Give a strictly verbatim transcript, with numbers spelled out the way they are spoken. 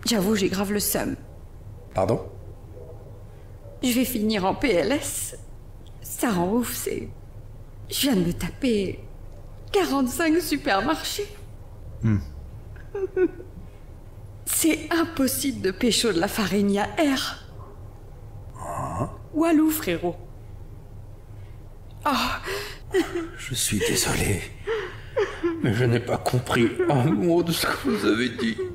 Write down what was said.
J'avoue, j'ai grave le seum. Pardon? Je vais finir en P L S. Ça rend ouf, c'est... Je viens de me taper... quarante-cinq supermarchés. Hmm. C'est impossible de pécho de la Farinia R. Ah. Walou, frérot. Oh. Je suis désolé. Mais je n'ai pas compris un mot de ce que vous avez dit.